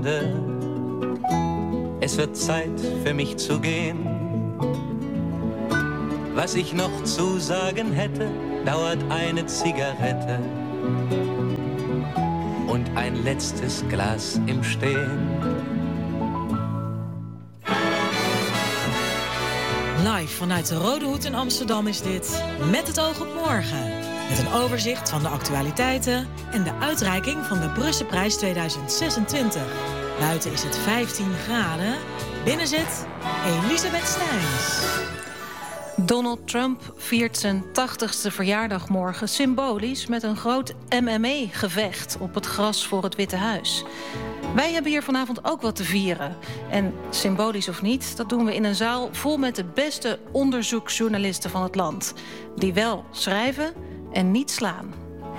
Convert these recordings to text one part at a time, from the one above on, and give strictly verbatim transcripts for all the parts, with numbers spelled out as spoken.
Stunde. Es wird Zeit für mich zu gehen. Was ich noch zu sagen hätte, dauert eine Zigarette und ein letztes Glas im Stehen. Live vanuit de Rode Hoed in Amsterdam is dit Met het oog op morgen. Met een overzicht van de actualiteiten en de uitreiking van de Brusselprijs tweeduizend zesentwintig. Buiten is het vijftien graden. Binnen zit Elisabeth Steins. Donald Trump viert zijn tachtigste verjaardag morgen symbolisch met een groot M M A-gevecht op het gras voor het Witte Huis. Wij hebben hier vanavond ook wat te vieren. En symbolisch of niet, dat doen we in een zaal vol met de beste onderzoeksjournalisten van het land. Die wel schrijven en niet slaan.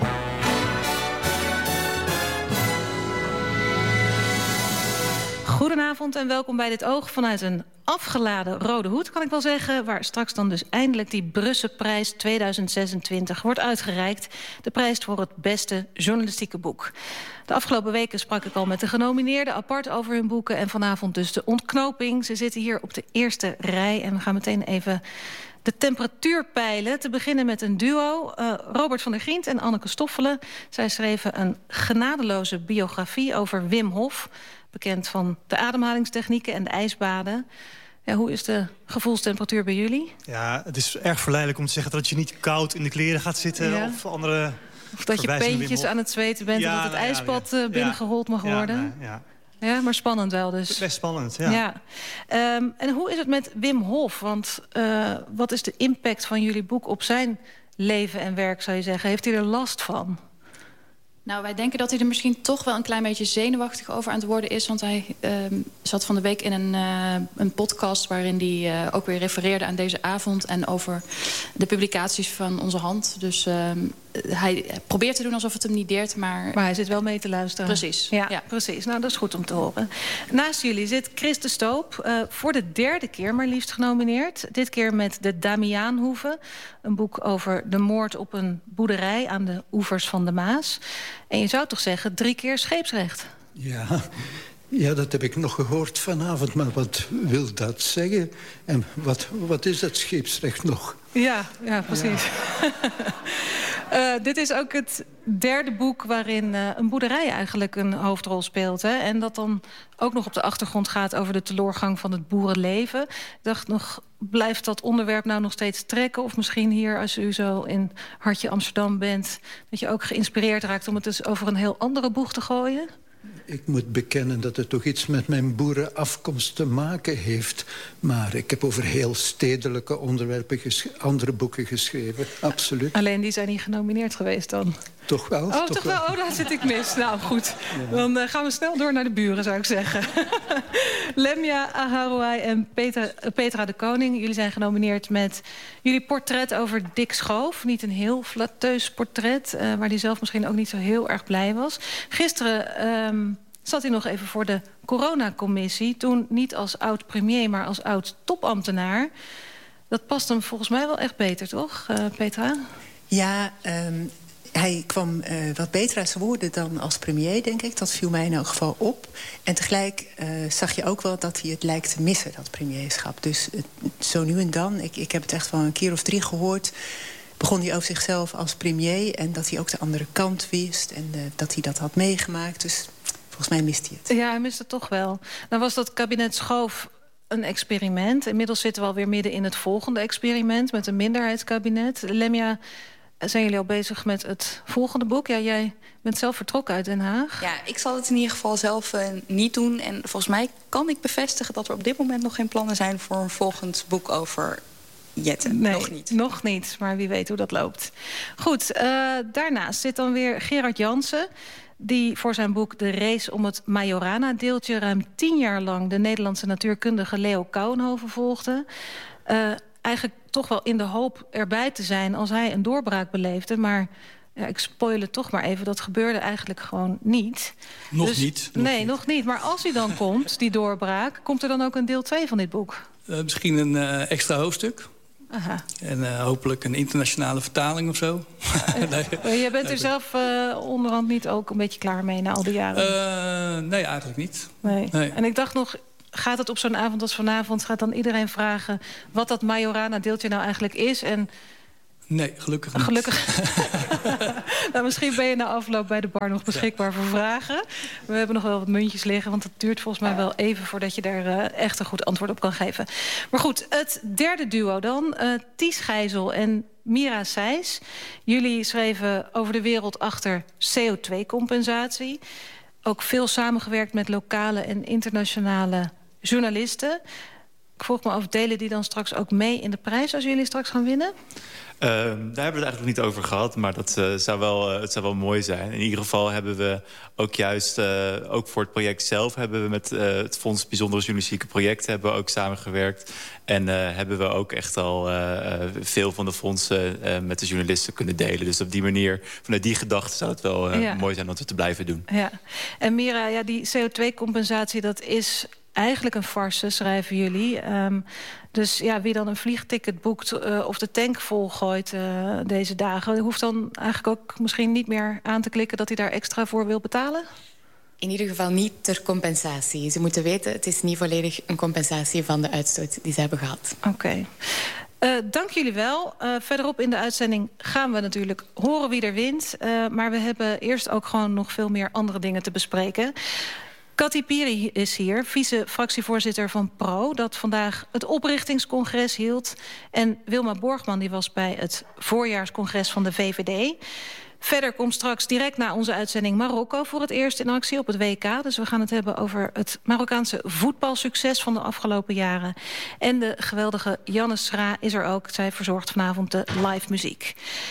Goedenavond en welkom bij Dit Oog vanuit een afgeladen Rode Hoed, kan ik wel zeggen, waar straks dan dus eindelijk die Brusselprijs tweeduizend zesentwintig wordt uitgereikt. De prijs voor het beste journalistieke boek. De afgelopen weken sprak ik al met de genomineerden apart over hun boeken en vanavond dus de ontknoping. Ze zitten hier op de eerste rij en we gaan meteen even de temperatuur peilen. Te beginnen met een duo, uh, Robert van der Grient en Anneke Stoffelen. Zij schreven een genadeloze biografie over Wim Hof, bekend van de ademhalingstechnieken en de ijsbaden. Ja, hoe is de gevoelstemperatuur bij jullie? Ja, het is erg verleidelijk om te zeggen dat je niet koud in de kleren gaat zitten. Ja. Of andere. Of dat je peentjes aan het zweten bent, ja, en dat het nou, ijsbad ja, ja. binnengerold mag ja, worden. Nee, ja. Ja, maar spannend wel dus. Best spannend, ja. ja. Um, en hoe is het met Wim Hof? Want uh, wat is de impact van jullie boek op zijn leven en werk, zou je zeggen? Heeft hij er last van? Nou, wij denken dat hij er misschien toch wel een klein beetje zenuwachtig over aan het worden is. Want hij uh, zat van de week in een, uh, een podcast waarin hij uh, ook weer refereerde aan deze avond en over de publicaties van Onze Hand. Dus uh, hij probeert te doen alsof het hem niet deert, maar... Maar hij zit wel mee te luisteren. Precies. Ja, ja. precies. Nou, dat is goed om te horen. Naast jullie zit Chris de Stoop, uh, voor de derde keer maar liefst genomineerd. Dit keer met De Damiaanhoeve. Een boek over de moord op een boerderij aan de oevers van de Maas. En je zou toch zeggen, drie keer scheepsrecht? Ja, ja, dat heb ik nog gehoord vanavond. Maar wat wil dat zeggen? En wat, wat is dat scheepsrecht nog? Ja, ja precies. Ja. uh, dit is ook het derde boek waarin uh, een boerderij eigenlijk een hoofdrol speelt. Hè? En dat dan ook nog op de achtergrond gaat over de teloorgang van het boerenleven. Ik dacht nog, blijft dat onderwerp nou nog steeds trekken? Of misschien hier, als u zo in Hartje Amsterdam bent, dat je ook geïnspireerd raakt om het dus over een heel andere boeg te gooien? Ik moet bekennen dat het toch iets met mijn boerenafkomst te maken heeft. Maar ik heb over heel stedelijke onderwerpen andere boeken geschreven. Absoluut. Alleen die zijn niet genomineerd geweest dan? Toch wel. Oh, toch, toch wel? wel? Oh, daar zit ik mis. Nou, goed. Ja. Dan uh, gaan we snel door naar de buren, zou ik zeggen. Lemia Aharouai en Petra, uh, Petra de Koning. Jullie zijn genomineerd met jullie portret over Dick Schoof. Niet een heel flatteus portret, uh, waar hij zelf misschien ook niet zo heel erg blij was. Gisteren um, zat hij nog even voor de coronacommissie. Toen niet als oud-premier, maar als oud-topambtenaar. Dat past hem volgens mij wel echt beter, toch, uh, Petra? Ja, um... hij kwam uh, wat beter uit zijn woorden dan als premier, denk ik. Dat viel mij in elk geval op. En tegelijk uh, zag je ook wel dat hij het lijkt te missen, dat premierschap. Dus uh, zo nu en dan, ik, ik heb het echt wel een keer of drie gehoord, begon hij over zichzelf als premier en dat hij ook de andere kant wist en uh, dat hij dat had meegemaakt. Dus volgens mij mist hij het. Ja, hij mist het toch wel. Dan was dat kabinet Schoof een experiment. Inmiddels zitten we alweer midden in het volgende experiment met een minderheidskabinet. Lemia, zijn jullie al bezig met het volgende boek? Ja, jij bent zelf vertrokken uit Den Haag. Ja, ik zal het in ieder geval zelf uh, niet doen. En volgens mij kan ik bevestigen dat er op dit moment nog geen plannen zijn voor een volgend boek over Jetten. Nee, nog niet. Nog niet, maar wie weet hoe dat loopt. Goed, uh, daarnaast zit dan weer Gerard Jansen, die voor zijn boek De Race om het Majorana-deeltje ruim tien jaar lang de Nederlandse natuurkundige Leo Kouwenhoven volgde. Uh, eigenlijk toch wel in de hoop erbij te zijn als hij een doorbraak beleefde. Maar ja, ik spoil het toch maar even, dat gebeurde eigenlijk gewoon niet. Nog dus, niet. Nog nee, niet. nog niet. Maar als hij dan komt, die doorbraak, komt er dan ook een deel twee van dit boek? Uh, misschien een uh, extra hoofdstuk. Aha. En uh, hopelijk een internationale vertaling of zo. nee. Je bent er zelf uh, onderhand niet ook een beetje klaar mee na al die jaren? Uh, nee, eigenlijk niet. Nee. Nee. En ik dacht nog, gaat het op zo'n avond als vanavond... gaat dan iedereen vragen wat dat Majorana-deeltje nou eigenlijk is? En nee, gelukkig niet. Gelukkig. nou, misschien ben je na afloop bij de bar nog beschikbaar ja. voor vragen. We hebben nog wel wat muntjes liggen, want het duurt volgens mij wel even... voordat je daar uh, echt een goed antwoord op kan geven. Maar goed, het derde duo dan. Uh, Ties Gijzel en Mira Sijs. Jullie schreven over de wereld achter C O twee compensatie. Ook veel samengewerkt met lokale en internationale journalisten. Ik vroeg me af, delen die dan straks ook mee in de prijs... als jullie straks gaan winnen? Uh, daar hebben we het eigenlijk nog niet over gehad, maar dat uh, zou wel, uh, het zou wel mooi zijn. In ieder geval hebben we ook juist, uh, ook voor het project zelf... hebben we met uh, het Fonds Bijzondere Journalistieke Projecten hebben we ook samengewerkt. En uh, hebben we ook echt al uh, veel van de fondsen uh, met de journalisten kunnen delen. Dus op die manier, vanuit die gedachte zou het wel uh, ja. mooi zijn dat we te blijven doen. Ja. En Mira, ja, die C O twee compensatie, dat is... eigenlijk een farce, schrijven jullie. Um, dus ja, wie dan een vliegticket boekt uh, of de tank volgooit uh, deze dagen... hoeft dan eigenlijk ook misschien niet meer aan te klikken... dat hij daar extra voor wil betalen? In ieder geval niet ter compensatie. Ze moeten weten, het is niet volledig een compensatie... van de uitstoot die ze hebben gehad. Oké. Okay. Uh, dank jullie wel. Uh, verderop in de uitzending gaan we natuurlijk horen wie er wint. Uh, maar we hebben eerst ook gewoon nog veel meer andere dingen te bespreken... Kati Piri is hier, vice-fractievoorzitter van Pro... dat vandaag het oprichtingscongres hield. En Wilma Borgman die was bij het voorjaarscongres van de V V D. Verder komt straks direct na onze uitzending Marokko... voor het eerst in actie op het W K. Dus we gaan het hebben over het Marokkaanse voetbalsucces... van de afgelopen jaren. En de geweldige Janne Schra is er ook. Zij verzorgt vanavond de live muziek.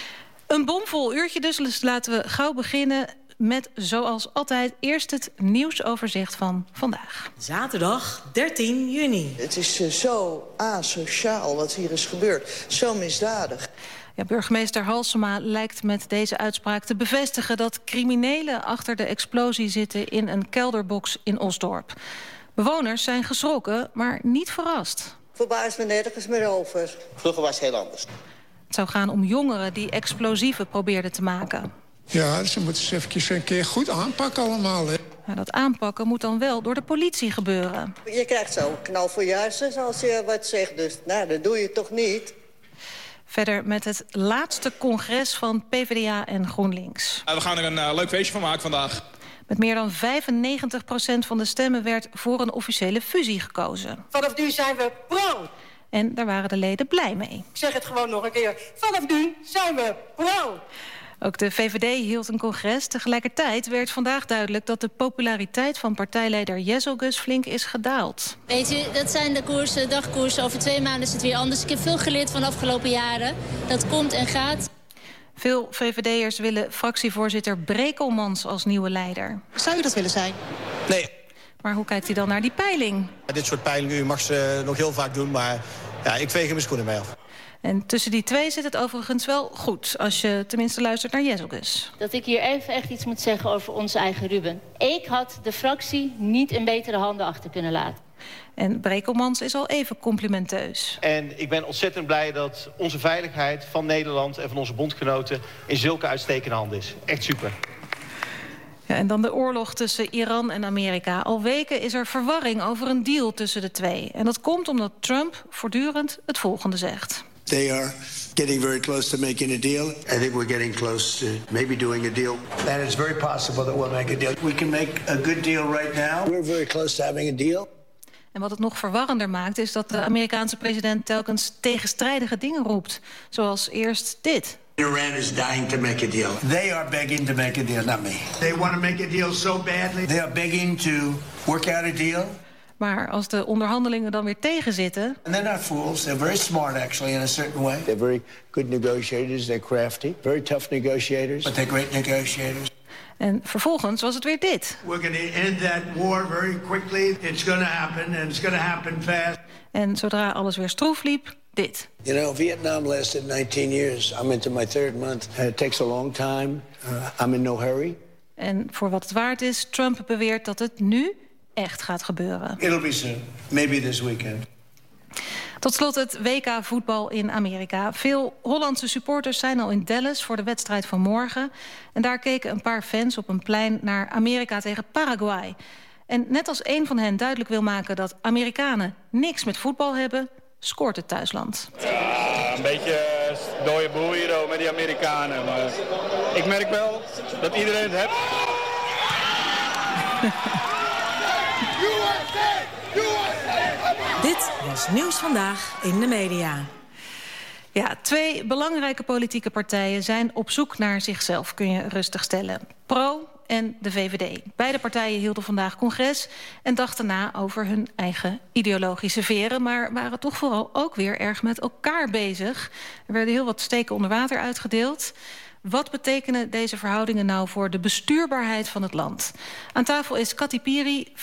Een bomvol uurtje dus, dus laten we gauw beginnen... met, zoals altijd, eerst het nieuwsoverzicht van vandaag. Zaterdag dertien juni. Het is uh, zo asociaal wat hier is gebeurd. Zo misdadig. Ja, burgemeester Halsema lijkt met deze uitspraak te bevestigen... dat criminelen achter de explosie zitten in een kelderbox in Osdorp. Bewoners zijn geschrokken, maar niet verrast. Verbaast me nergens meer over. Vroeger was het heel anders. Het zou gaan om jongeren die explosieven probeerden te maken. Ja, ze moeten ze eventjes een keer goed aanpakken allemaal. Hè. Ja, dat aanpakken moet dan wel door de politie gebeuren. Je krijgt zo een knal voor je hersens als je wat zegt. Dus nou, dat doe je toch niet? Verder met het laatste congres van P V D A en GroenLinks. We gaan er een uh, leuk feestje van maken vandaag. Met meer dan vijfennegentig procent van de stemmen werd voor een officiële fusie gekozen. Vanaf nu zijn we pro. En daar waren de leden blij mee. Ik zeg het gewoon nog een keer. Vanaf nu zijn we pro. Ook de V V D hield een congres. Tegelijkertijd werd vandaag duidelijk dat de populariteit van partijleider Jezelgus flink is gedaald. Weet u, dat zijn de koersen, dagkoersen. Over twee maanden is het weer anders. Ik heb veel geleerd van de afgelopen jaren. Dat komt en gaat. Veel V V D'ers willen fractievoorzitter Brekelmans als nieuwe leider. Zou u dat willen zijn? Nee. Maar hoe kijkt hij dan naar die peiling? Dit soort peilingen, u mag ze nog heel vaak doen, maar ja, ik veeg er mijn schoenen mee af. En tussen die twee zit het overigens wel goed, als je tenminste luistert naar Jezelgus. Dat ik hier even echt iets moet zeggen over onze eigen Ruben. Ik had de fractie niet in betere handen achter kunnen laten. En Brekelmans is al even complimenteus. En ik ben ontzettend blij dat onze veiligheid van Nederland en van onze bondgenoten in zulke uitstekende handen is. Echt super. Ja, en dan de oorlog tussen Iran en Amerika. Al weken is er verwarring over een deal tussen de twee. En dat komt omdat Trump voortdurend het volgende zegt. They are getting very close to making a deal. I think we're getting close to maybe doing a deal. And it's very possible that we'll make a deal. We can make a good deal right now. We're very close to having a deal. En wat het nog verwarrender maakt is dat de Amerikaanse president telkens tegenstrijdige dingen roept. Zoals eerst dit. Iran is dying to make a deal. They are begging to make a deal, not me. They want to make a deal so badly. They are begging to work out a deal. Maar als de onderhandelingen dan weer tegenzitten... And they're not fools. They're very smart, actually, in a certain way. They're very good negotiators. They're crafty. Very tough negotiators. But they're great negotiators. En vervolgens was het weer dit. We're going to end that war very quickly. It's going to happen, and it's going to happen fast. En zodra alles weer stroef liep, dit. You know, Vietnam lasted nineteen years. I'm into my third month. Uh, it takes a long time. Uh, I'm in no hurry. En voor wat het waard is, Trump beweert dat het nu echt gaat gebeuren. It'll be soon. Maybe this weekend. Tot slot het W K voetbal in Amerika. Veel Hollandse supporters zijn al in Dallas voor de wedstrijd van morgen. En daar keken een paar fans op een plein naar Amerika tegen Paraguay. En net als een van hen duidelijk wil maken dat Amerikanen niks met voetbal hebben, scoort het thuisland. Ja, een beetje dode boel hier met die Amerikanen. Maar ik merk wel dat iedereen het heeft. Dit was Nieuws Vandaag in de media. Ja, twee belangrijke politieke partijen zijn op zoek naar zichzelf, kun je rustig stellen. Pro en de V V D. Beide partijen hielden vandaag congres en dachten na over hun eigen ideologische veren, maar waren toch vooral ook weer erg met elkaar bezig. Er werden heel wat steken onder water uitgedeeld. Wat betekenen deze verhoudingen nou voor de bestuurbaarheid van het land? Aan tafel is Kati Piri,